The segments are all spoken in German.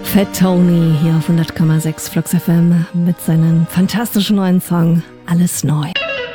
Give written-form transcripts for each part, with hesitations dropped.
Fat Tony hier auf 100,6 Flux FM mit seinem fantastischen neuen Song Alles neu.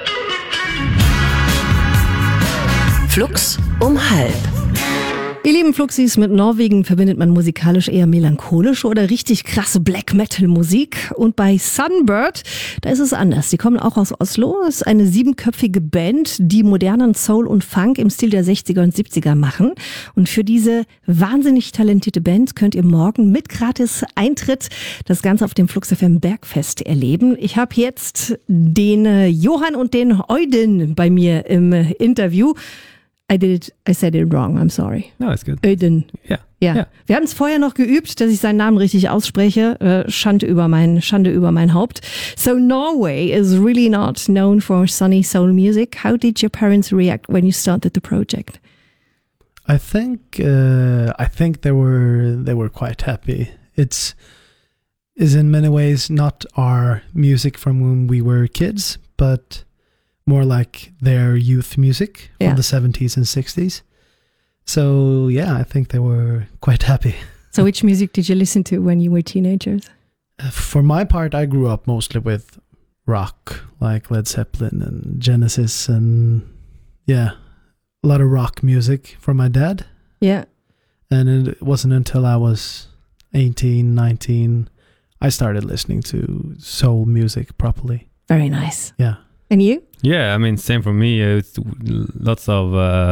Flux um 12:30. Ihr lieben Fluxis, mit Norwegen verbindet man musikalisch eher melancholische oder richtig krasse Black-Metal-Musik. Und bei Sunbird, da ist es anders. Die kommen auch aus Oslo. Es ist eine 7-köpfige Band, die modernen Soul und Funk im Stil der 60er und 70er machen. Und für diese wahnsinnig talentierte Band könnt ihr morgen mit gratis Eintritt das Ganze auf dem Flux FM Bergfest erleben. Ich habe jetzt den Johann und den Eudin bei mir im Interview. I said it wrong, I'm sorry. No, it's good. Ödin. Ja. Ja. Wir haben es vorher noch geübt, dass ich seinen Namen richtig ausspreche. Schande über mein Haupt. So Norway is really not known for sunny soul music. How did your parents react when you started the project? I think they were quite happy. It is in many ways not our music from when we were kids, but more like their youth music from the 70s and 60s. So, yeah, I think they were quite happy. So which music did you listen to when you were teenagers? For my part, I grew up mostly with rock, like Led Zeppelin and Genesis and, a lot of rock music from my dad. Yeah. And it wasn't until I was 18, 19, I started listening to soul music properly. Very nice. Yeah. And you? Yeah, I mean, same for me. It's lots of,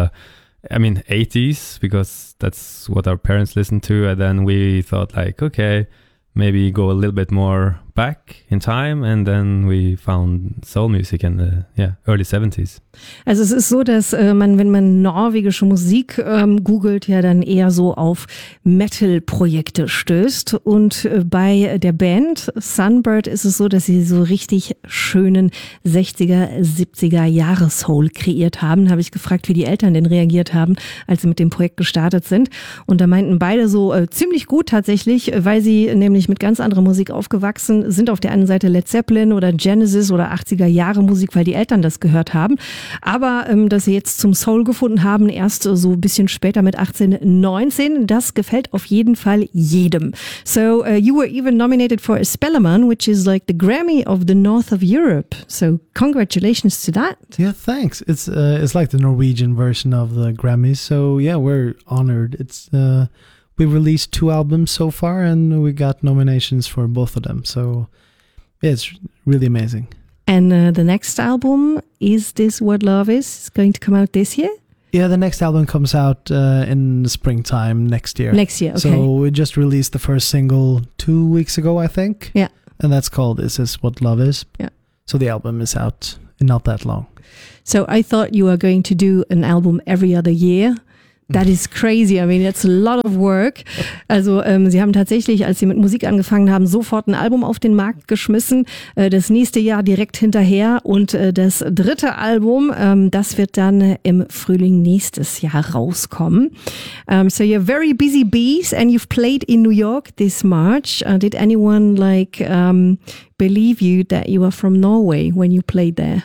80s, because that's what our parents listened to. And then we thought like, okay, maybe go a little bit more back in time. And then we found soul music in the early 70s. Also es ist so, dass man, wenn man norwegische Musik googelt, ja dann eher so auf Metal-Projekte stößt. Und bei der Band Sunbird ist es so, dass sie so richtig schönen 60er, 70er Jahre Soul kreiert haben. Da habe ich gefragt, wie die Eltern denn reagiert haben, als sie mit dem Projekt gestartet sind. Und da meinten beide so ziemlich gut tatsächlich, weil sie nämlich mit ganz anderer Musik aufgewachsen sind. Auf der einen Seite Led Zeppelin oder Genesis oder 80er Jahre Musik, weil die Eltern das gehört haben. Aber dass sie jetzt zum Soul gefunden haben, erst so ein bisschen später mit 18, 19, das gefällt auf jeden Fall jedem. So you were even nominated for a Spellemann, which is like the Grammy of the North of Europe. So congratulations to that. Yeah, thanks. It's like the Norwegian version of the Grammys. So yeah, we're honored. We released 2 albums so far, and we got nominations for both of them. So yeah, it's really amazing. And the next album, Is This What Love Is? It's going to come out this year? Yeah, the next album comes out in the springtime next year. Next year, okay. So we just released the first single 2 weeks ago, I think. Yeah. And that's called Is This What Love Is? Yeah. So the album is out in not that long. So I thought you were going to do an album every other year. That is crazy. I mean, it's a lot of work. Also sie haben tatsächlich, als sie mit Musik angefangen haben, sofort ein Album auf den Markt geschmissen. Das nächste Jahr direkt hinterher. Und das 3. Album, das wird dann im Frühling nächstes Jahr rauskommen. So you're very busy bees and you've played in New York this March. Did anyone believe you that you are from Norway when you played there?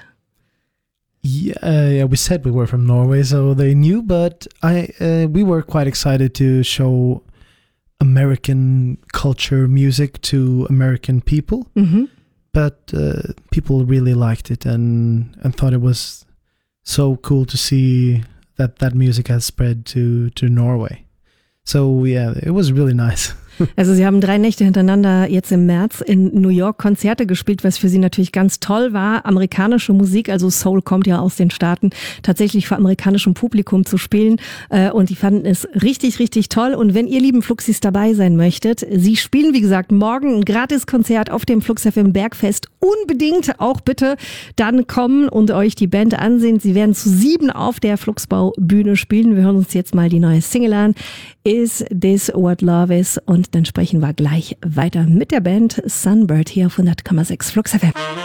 Yeah, we said we were from Norway, so they knew, but we were quite excited to show American culture music to American people. Mm-hmm. But people really liked it and thought it was so cool to see that music has spread to Norway. So yeah, it was really nice. Also sie haben 3 Nächte hintereinander jetzt im März in New York Konzerte gespielt, was für sie natürlich ganz toll war. Amerikanische Musik, also Soul kommt ja aus den Staaten, tatsächlich vor amerikanischem Publikum zu spielen. Und die fanden es richtig, richtig toll. Und wenn ihr lieben Fluxis dabei sein möchtet, sie spielen, wie gesagt, morgen ein Gratiskonzert auf dem Flux FM Bergfest. Unbedingt auch bitte dann kommen und euch die Band ansehen. Sie werden zu 7 auf der Fluxbau Bühne spielen. Wir hören uns jetzt mal die neue Single an. Is This What Love Is? Und dann sprechen wir gleich weiter mit der Band Sunbird hier auf 100,6 Flux FM.